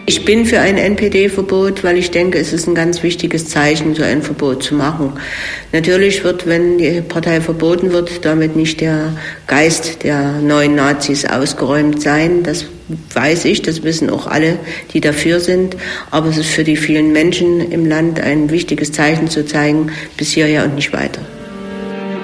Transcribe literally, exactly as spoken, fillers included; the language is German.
Ich bin für ein N P D-Verbot, weil ich denke, es ist ein ganz wichtiges Zeichen, so ein Verbot zu machen. Natürlich wird, wenn die Partei verboten wird, damit nicht der Geist der neuen Nazis ausgeräumt sein. Das weiß ich, das wissen auch alle, die dafür sind. Aber es ist für die vielen Menschen im Land ein wichtiges Zeichen zu zeigen, bis hierher und nicht weiter.